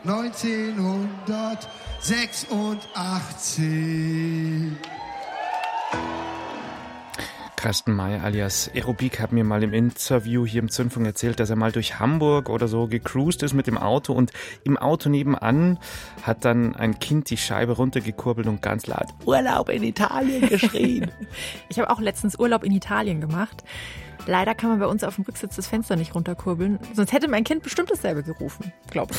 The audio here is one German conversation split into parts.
1986. Carsten May alias Aerobik hat mir mal im Interview hier im Zündfunk erzählt, dass er mal durch Hamburg oder so gecruised ist mit dem Auto und im Auto nebenan hat dann ein Kind die Scheibe runtergekurbelt und ganz laut Urlaub in Italien geschrien. Ich habe auch letztens Urlaub in Italien gemacht. Leider kann man bei uns auf dem Rücksitz das Fenster nicht runterkurbeln. Sonst hätte mein Kind bestimmt dasselbe gerufen, glaube ich.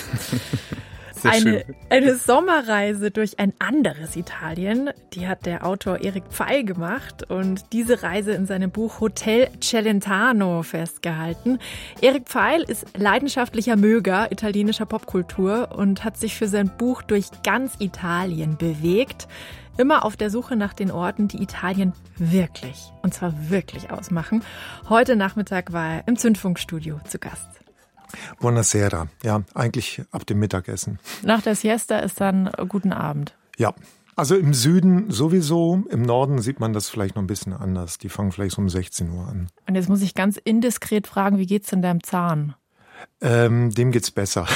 Eine Sommerreise durch ein anderes Italien, die hat der Autor Erik Pfeil gemacht und diese Reise in seinem Buch Hotel Celentano festgehalten. Erik Pfeil ist leidenschaftlicher Möger italienischer Popkultur und hat sich für sein Buch durch ganz Italien bewegt. Immer auf der Suche nach den Orten, die Italien wirklich, und zwar wirklich ausmachen. Heute Nachmittag war er im Zündfunkstudio zu Gast. Buonasera. Ja, eigentlich ab dem Mittagessen. Nach der Siesta ist dann guten Abend. Ja, also im Süden sowieso. Im Norden sieht man das vielleicht noch ein bisschen anders. Die fangen vielleicht so um 16 Uhr an. Und jetzt muss ich ganz indiskret fragen, wie geht's denn deinem Zahn? Dem geht's besser.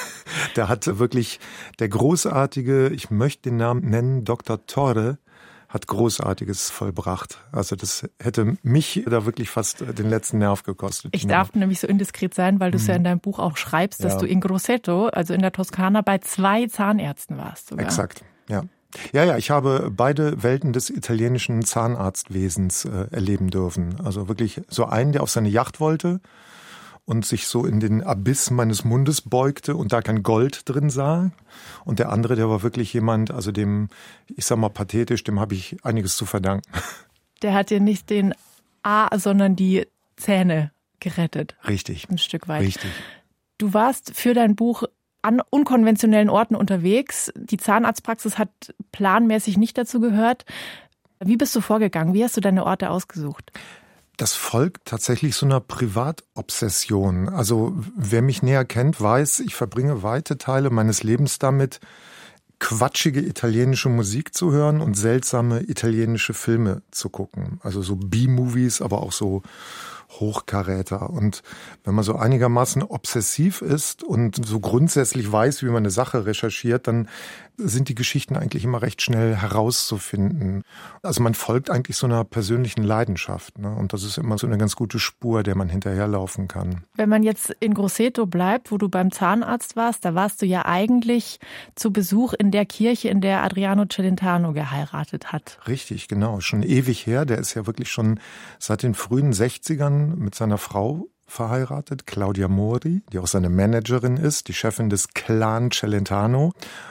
Der hat wirklich der großartige, ich möchte den Namen nennen, Dr. Torre, hat Großartiges vollbracht. Also das hätte mich da wirklich fast den letzten Nerv gekostet. Ich darf nämlich so indiskret sein, weil du es ja in deinem Buch auch schreibst, dass du in Grosseto, also in der Toskana, bei 2 Zahnärzten warst. Sogar. Exakt, ja. Ja, ich habe beide Welten des italienischen Zahnarztwesens erleben dürfen. Also wirklich so einen, der auf seine Yacht wollte und sich so in den Abyss meines Mundes beugte und da kein Gold drin sah. Und der andere, der war wirklich jemand, also dem, ich sag mal pathetisch, dem habe ich einiges zu verdanken. Der hat dir nicht den sondern die Zähne gerettet. Richtig. Ein Stück weit. Richtig. Du warst für dein Buch an unkonventionellen Orten unterwegs. Die Zahnarztpraxis hat planmäßig nicht dazu gehört. Wie bist du vorgegangen? Wie hast du deine Orte ausgesucht? Das folgt tatsächlich so einer Privatobsession. Also wer mich näher kennt, weiß, ich verbringe weite Teile meines Lebens damit, quatschige italienische Musik zu hören und seltsame italienische Filme zu gucken. Also so B-Movies, aber auch so Hochkaräter. Und wenn man so einigermaßen obsessiv ist und so grundsätzlich weiß, wie man eine Sache recherchiert, dann sind die Geschichten eigentlich immer recht schnell herauszufinden. Also man folgt eigentlich so einer persönlichen Leidenschaft, ne? Und das ist immer so eine ganz gute Spur, der man hinterherlaufen kann. Wenn man jetzt in Grosseto bleibt, wo du beim Zahnarzt warst, da warst du ja eigentlich zu Besuch in der Kirche, in der Adriano Celentano geheiratet hat. Richtig, genau. Schon ewig her. Der ist ja wirklich schon seit den frühen 60ern mit seiner Frau verheiratet, Claudia Mori, die auch seine Managerin ist, die Chefin des Clan Celentano.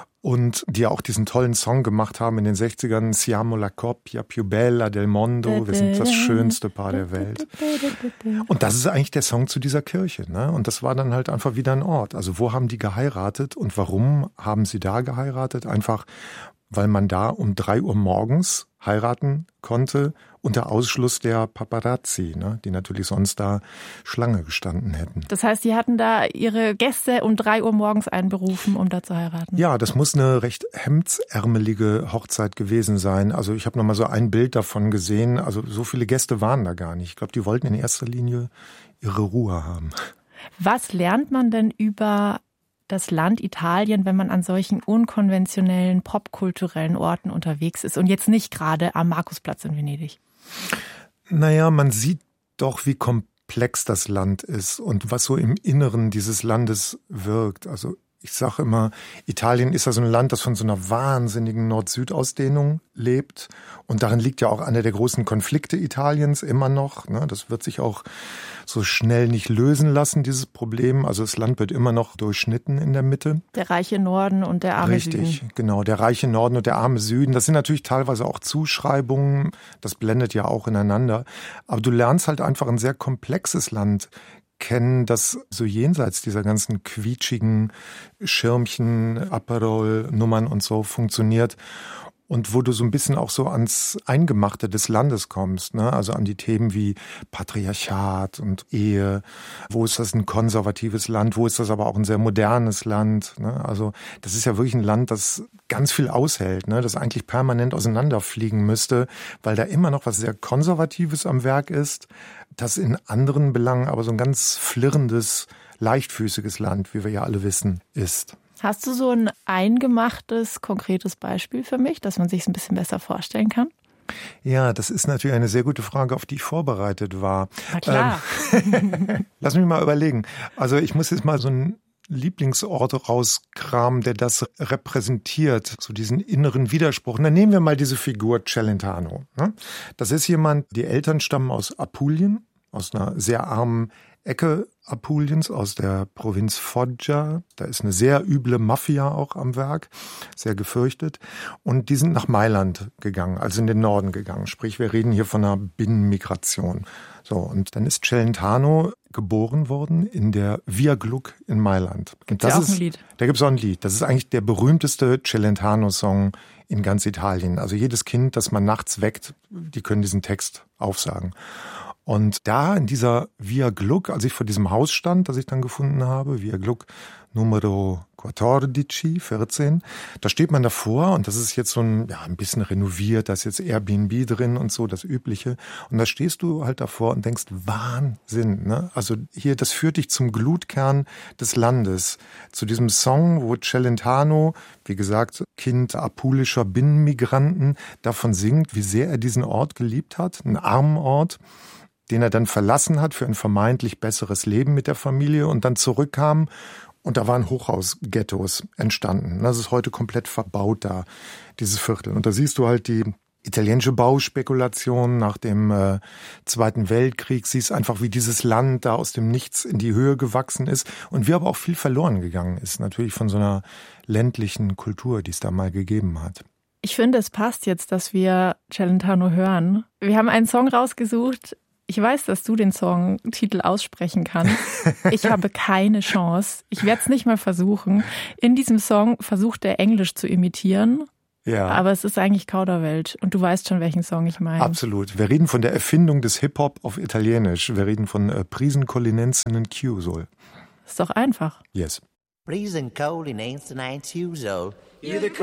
Und die ja auch diesen tollen Song gemacht haben in den 60ern, Siamo la coppia più bella del mondo, wir sind das schönste Paar der Welt. Und das ist eigentlich der Song zu dieser Kirche, ne? Und das war dann halt einfach wieder ein Ort. Also wo haben die geheiratet und warum haben sie da geheiratet? Einfach, weil man da um 3 Uhr morgens heiraten konnte, unter Ausschluss der Paparazzi, ne, die natürlich sonst da Schlange gestanden hätten. Das heißt, die hatten da ihre Gäste um 3 Uhr morgens einberufen, um da zu heiraten? Ja, das muss eine recht hemdsärmelige Hochzeit gewesen sein. Also ich habe noch mal so ein Bild davon gesehen. Also so viele Gäste waren da gar nicht. Ich glaube, die wollten in erster Linie ihre Ruhe haben. Was lernt man denn über das Land Italien, wenn man an solchen unkonventionellen, popkulturellen Orten unterwegs ist und jetzt nicht gerade am Markusplatz in Venedig? Naja, man sieht doch, wie komplex das Land ist und was so im Inneren dieses Landes wirkt. Also ich sage immer, Italien ist ja so ein Land, das von so einer wahnsinnigen Nord-Süd-Ausdehnung lebt. Und darin liegt ja auch einer der großen Konflikte Italiens immer noch. Das wird sich auch so schnell nicht lösen lassen, dieses Problem. Also das Land wird immer noch durchschnitten in der Mitte. Der reiche Norden und der arme Süden. Richtig, genau. Der reiche Norden und der arme Süden. Das sind natürlich teilweise auch Zuschreibungen. Das blendet ja auch ineinander. Aber du lernst halt einfach ein sehr komplexes Land kennen, das so jenseits dieser ganzen quietschigen Schirmchen, Aperol-Nummern und so funktioniert. Und wo du so ein bisschen auch so ans Eingemachte des Landes kommst, ne? Also an die Themen wie Patriarchat und Ehe. Wo ist das ein konservatives Land? Wo ist das aber auch ein sehr modernes Land? Ne? Also das ist ja wirklich ein Land, das ganz viel aushält, ne? Das eigentlich permanent auseinanderfliegen müsste, weil da immer noch was sehr Konservatives am Werk ist, das in anderen Belangen aber so ein ganz flirrendes, leichtfüßiges Land, wie wir ja alle wissen, ist. Hast du so ein eingemachtes, konkretes Beispiel für mich, dass man sich es ein bisschen besser vorstellen kann? Ja, das ist natürlich eine sehr gute Frage, auf die ich vorbereitet war. Na klar. Lass mich mal überlegen. Also ich muss jetzt mal so einen Lieblingsort rauskramen, der das repräsentiert, so diesen inneren Widerspruch. Und dann nehmen wir mal diese Figur Celentano. Das ist jemand, die Eltern stammen aus Apulien, aus einer sehr armen Ecke Apuliens, aus der Provinz Foggia. Da ist eine sehr üble Mafia auch am Werk, sehr gefürchtet. Und die sind nach Mailand gegangen, also in den Norden gegangen. Sprich, wir reden hier von einer Binnenmigration. So, und dann ist Celentano geboren worden in der Via Gluck in Mailand. Gibt's ja auch ein Lied. Da gibt's auch ein Lied. Das ist eigentlich der berühmteste Celentano-Song in ganz Italien. Also jedes Kind, das man nachts weckt, die können diesen Text aufsagen. Und da in dieser Via Gluck, als ich vor diesem Haus stand, das ich dann gefunden habe, Via Gluck Numero 14, da steht man davor und das ist jetzt so ein bisschen renoviert, da ist jetzt Airbnb drin und so, das Übliche. Und da stehst du halt davor und denkst, Wahnsinn, ne? Also hier, das führt dich zum Glutkern des Landes, zu diesem Song, wo Celentano, wie gesagt, Kind apulischer Binnenmigranten, davon singt, wie sehr er diesen Ort geliebt hat, einen armen Ort, den er dann verlassen hat für ein vermeintlich besseres Leben mit der Familie und dann zurückkam und da waren Hochhausghettos entstanden. Das ist heute komplett verbaut da, dieses Viertel. Und da siehst du halt die italienische Bauspekulation nach dem Zweiten Weltkrieg, siehst einfach, wie dieses Land da aus dem Nichts in die Höhe gewachsen ist und wie aber auch viel verloren gegangen ist, natürlich von so einer ländlichen Kultur, die es da mal gegeben hat. Ich finde, es passt jetzt, dass wir Celentano hören. Wir haben einen Song rausgesucht. Ich weiß, dass du den Songtitel aussprechen kannst. Ich habe keine Chance. Ich werde es nicht mal versuchen. In diesem Song versucht er Englisch zu imitieren. Ja. Aber es ist eigentlich Kauderwelsch. Und du weißt schon, welchen Song ich meine. Absolut. Wir reden von der Erfindung des Hip-Hop auf Italienisch. Wir reden von Prisen Collinensen Chiusol. Ist doch einfach. Yes. Prisen Collinensen Chiusol. You're the